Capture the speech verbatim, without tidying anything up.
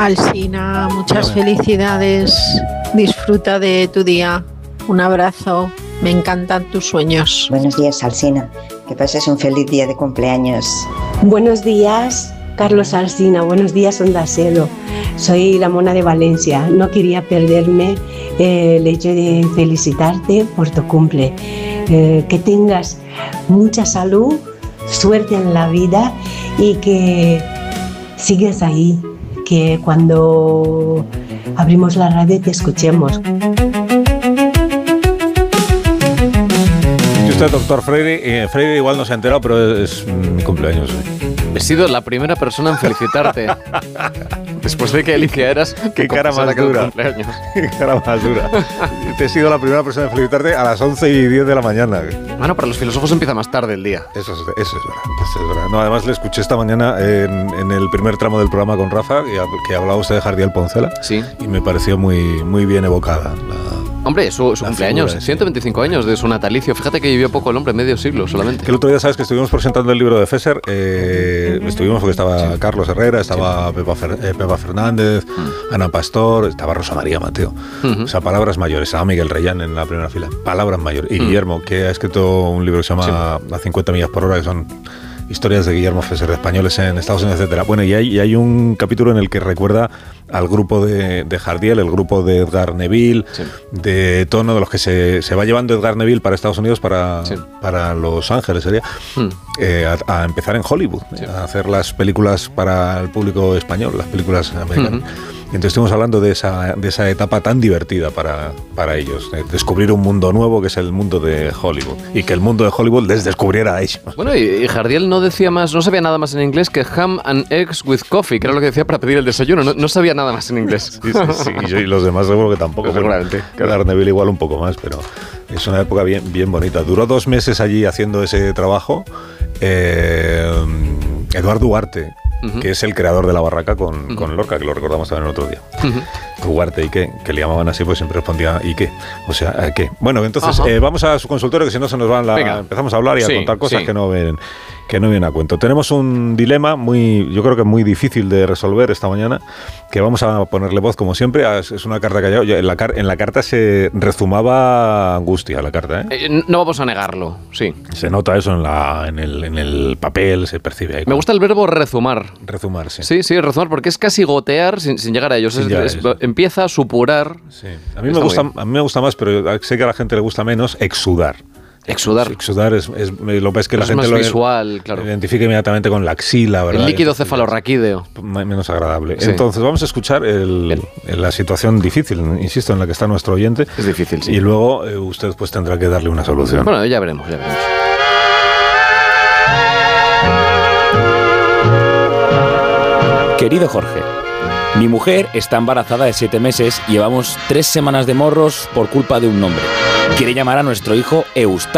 Alsina, muchas felicidades. Disfruta de tu día. Un abrazo. Me encantan tus sueños. Buenos días, Alsina. Que pases un feliz día de cumpleaños. Buenos días, Carlos Alsina. Buenos días, Onda Cero. Soy la Mona de Valencia. No quería perderme eh, el hecho de felicitarte por tu cumple. Eh, que tengas mucha salud, suerte en la vida y que sigues ahí. Que cuando abrimos la radio te escuchemos. Y usted, doctor Freire, eh, Freire igual no se ha enterado, pero es mi cumpleaños hoy. He sido la primera persona en felicitarte. Después de que eligieras qué cara más dura. Qué cara más dura. Te he sido la primera persona en felicitarte a las once y diez de la mañana. Bueno, para los filósofos empieza más tarde el día. Eso es, eso es verdad. Eso es verdad. No, además le escuché esta mañana en, en el primer tramo del programa con Rafa, que, que hablaba usted de Jardiel Poncela. Sí. Y me pareció muy, muy bien evocada la... Hombre, su, su cumpleaños, figura, ciento veinticinco sí. años de su natalicio. Fíjate que vivió poco el hombre, medio siglo solamente. Que el otro día, ¿sabes? Que estuvimos presentando el libro de Fesser. Eh, estuvimos porque estaba sí. Carlos Herrera, estaba sí. Pepa, Fer, eh, Pepa Fernández, mm. Ana Pastor, estaba Rosa María Mateo. Uh-huh. O sea, palabras mayores. Estaba Miguel Reyán en la primera fila. Palabras mayores. Y mm. Guillermo, que ha escrito un libro que se llama sí. A cincuenta millas por hora, que son historias de Guillermo Fesser, de españoles en Estados Unidos, etcétera. Bueno, y hay, y hay un capítulo en el que recuerda al grupo de, de Jardiel, el grupo de Edgar Neville, sí. de Tono, de los que se, se va llevando Edgar Neville para Estados Unidos, para, sí. para Los Ángeles, sería, hmm. eh, a, a empezar en Hollywood, sí. a hacer las películas para el público español, las películas americanas. Uh-huh. Y entonces estuvimos hablando de esa, de esa etapa tan divertida para, para ellos, de descubrir un mundo nuevo que es el mundo de Hollywood, y que el mundo de Hollywood les descubriera a ellos. Bueno, y, y Jardiel no decía más, no sabía nada más en inglés que ham and eggs with coffee, que era lo que decía para pedir el desayuno, no, no sabía nada más en inglés. Sí, sí, sí, y, yo, y los demás seguro que tampoco. Pues seguramente. Quedar Neville igual un poco más, pero es una época bien, bien bonita. Duró dos meses allí haciendo ese trabajo. Eh, Eduardo Duarte, uh-huh. que es el creador de La Barraca con, uh-huh. con Lorca, que lo recordamos también el otro día. Uh-huh. Duarte, ¿y qué? Que le llamaban así, pues siempre respondía, ¿y qué? O sea, ¿qué? Bueno, entonces uh-huh. eh, vamos a su consultorio, que si no se nos van la... Empezamos a hablar y a sí, contar cosas sí. que no ven... que no viene a cuento. Tenemos un dilema muy, yo creo que muy difícil de resolver esta mañana, que vamos a ponerle voz como siempre. Es una carta que ha llegado. En la, en la carta se rezumaba angustia, la carta, ¿eh? Eh, no vamos a negarlo, sí. Se nota eso en, la, en, el, en el papel, se percibe ahí. Me gusta el verbo rezumar. Rezumar, sí. Sí, sí, rezumar, porque es casi gotear sin, sin llegar a ellos. Es, es, empieza a supurar. Sí. A mí, me gusta, a mí me gusta más, pero sé que a la gente le gusta menos, exudar. Exudar. Exudar es, es lo que es que la es gente más lo visual, claro. identifica inmediatamente con la axila, ¿verdad? El líquido cefalorraquídeo. Menos agradable. Sí. Entonces vamos a escuchar el, el, la situación difícil, insisto, en la que está nuestro oyente. Es difícil, sí. Y luego eh, usted pues tendrá que darle una solución. Bueno, ya veremos, ya veremos. Querido Jorge, mi mujer está embarazada de siete meses y llevamos tres semanas de morros por culpa de un nombre. Quiere llamar a nuestro hijo Eustaquio.